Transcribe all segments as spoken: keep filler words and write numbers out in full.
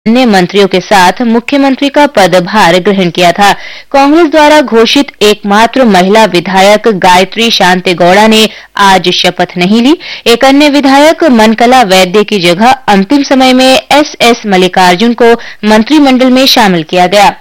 अन्य मंत्रियों के साथ मुख्यमंत्री का पदभार ग्रहण किया था। कांग्रेस द्वारा घोषित एकमात्र महिला विधायक गायत्री शांति गौड़ा ने आज शपथ नहीं ली। एक अन्य विधायक मनकला वैद्य की जगह अंतिम समय में एस एस मल्लिकार्जुन को मंत्रिमंडल में शामिल किया गया।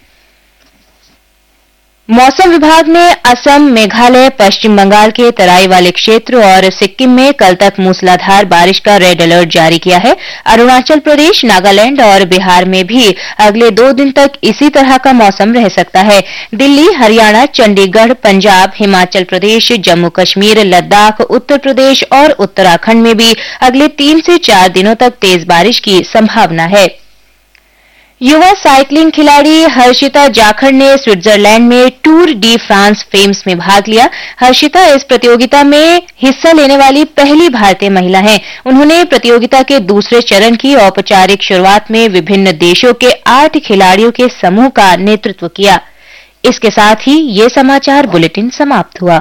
मौसम विभाग ने असम, मेघालय, पश्चिम बंगाल के तराई वाले क्षेत्र और सिक्किम में कल तक मूसलाधार बारिश का रेड अलर्ट जारी किया है। अरुणाचल प्रदेश, नागालैंड और बिहार में भी अगले दो दिन तक इसी तरह का मौसम रह सकता है। दिल्ली, हरियाणा, चंडीगढ़, पंजाब, हिमाचल प्रदेश, जम्मू कश्मीर, लद्दाख, उत्तर प्रदेश और उत्तराखंड में भी अगले तीन से चार दिनों तक तेज बारिश की संभावना है। युवा साइकिलिंग खिलाड़ी हर्षिता जाखड़ ने स्विट्जरलैंड में टूर डी फ्रांस फेम्स में भाग लिया। हर्षिता इस प्रतियोगिता में हिस्सा लेने वाली पहली भारतीय महिला हैं। उन्होंने प्रतियोगिता के दूसरे चरण की औपचारिक शुरुआत में विभिन्न देशों के आठ खिलाड़ियों के समूह का नेतृत्व किया। इसके साथ ही ये समाचार बुलेटिन समाप्त हुआ।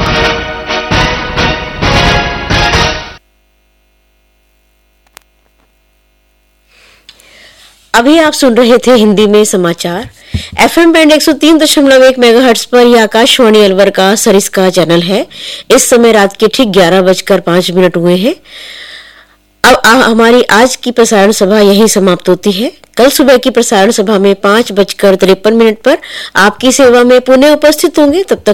अभी आप सुन रहे थे हिंदी में समाचार। एफएम बैंड एक सौ तीन दशमलव एक मेगाहर्ट्ज पर यह आकाशवाणी अलवर का सरिस्का चैनल है। इस समय रात के ठीक ग्यारह बजकर पांच मिनट हुए हैं। अब हमारी आज की प्रसारण सभा यही समाप्त होती है। कल सुबह की प्रसारण सभा में पांच बजकर तिरपन मिनट पर आपकी सेवा में पुनः उपस्थित होंगे। तब तक